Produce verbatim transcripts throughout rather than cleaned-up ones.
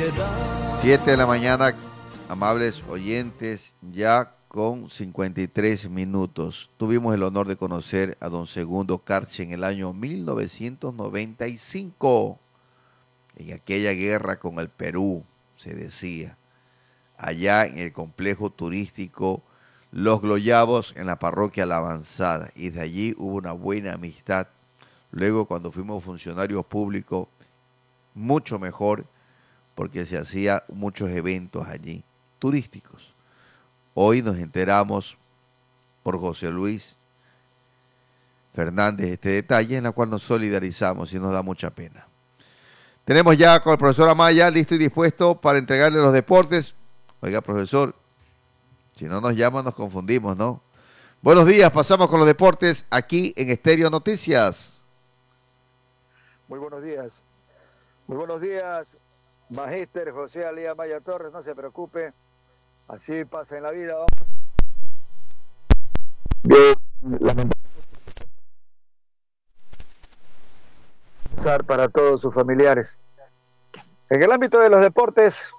Siete de la mañana, amables oyentes, ya con cincuenta y tres minutos. Tuvimos el honor de conocer a don Segundo Carche en el año mil novecientos noventa y cinco, en aquella guerra con el Perú, se decía, allá en el complejo turístico Los Gloyavos, en la parroquia La Avanzada, y de allí hubo una buena amistad. Luego, cuando fuimos funcionarios públicos, mucho mejor, porque se hacían muchos eventos allí, turísticos. Hoy nos enteramos por José Luis Fernández este detalle, en la cual nos solidarizamos y nos da mucha pena. Tenemos ya con el profesor Amaya listo y dispuesto para entregarle los deportes. Oiga, profesor, si no nos llama nos confundimos, ¿no? Buenos días, pasamos con los deportes aquí en Estéreo Noticias. Muy buenos días. Muy buenos días, Magíster José Alía Amaya Torres, no se preocupe, así pasa en la vida. Vamos. Bien, lamentablemente para todos sus familiares. En el ámbito de los deportes,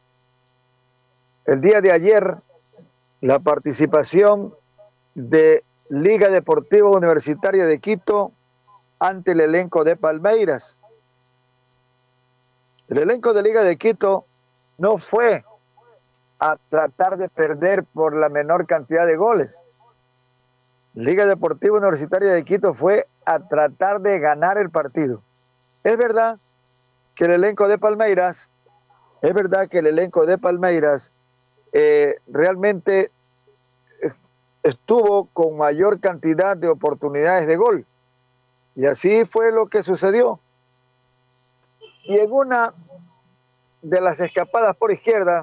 el día de ayer, la participación de Liga Deportiva Universitaria de Quito ante el elenco de Palmeiras. El elenco de Liga de Quito no fue a tratar de perder por la menor cantidad de goles. Liga Deportiva Universitaria de Quito fue a tratar de ganar el partido. Es verdad que el elenco de Palmeiras, es verdad que el elenco de Palmeiras eh, realmente estuvo con mayor cantidad de oportunidades de gol. Y así fue lo que sucedió. Y en una de las escapadas por izquierda,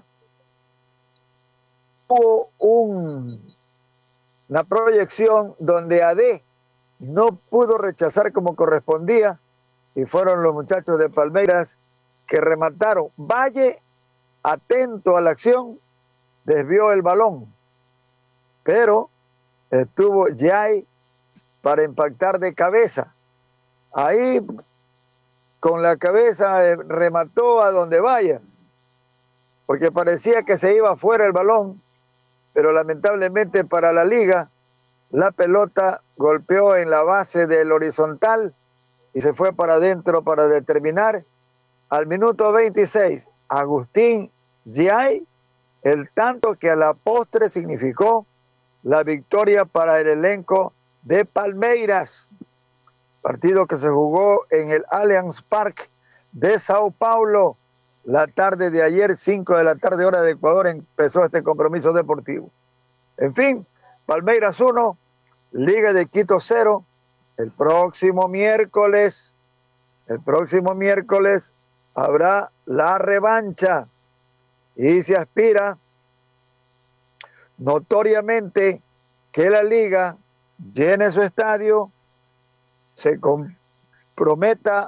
hubo un, una proyección donde A D no pudo rechazar como correspondía, y fueron los muchachos de Palmeiras que remataron. Valle, atento a la acción, desvió el balón, pero estuvo Jay para impactar de cabeza. Ahí con la cabeza eh, remató a donde vaya, porque parecía que se iba fuera el balón, pero lamentablemente para la liga, la pelota golpeó en la base del horizontal y se fue para adentro para determinar. Al minuto veintiséis, Agustín Giay, el tanto que a la postre significó la victoria para el elenco de Palmeiras. Partido que se jugó en el Allianz Parque de Sao Paulo. La tarde de ayer, cinco de la tarde, hora de Ecuador, empezó este compromiso deportivo. En fin, Palmeiras uno, Liga de Quito cero. El próximo miércoles, el próximo miércoles habrá la revancha y se aspira notoriamente que la liga llene su estadio, se comprometa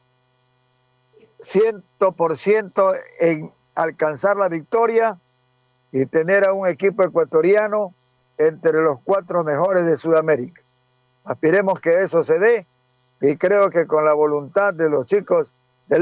cien por ciento en alcanzar la victoria y tener a un equipo ecuatoriano entre los cuatro mejores de Sudamérica. Aspiremos que eso se dé y creo que con la voluntad de los chicos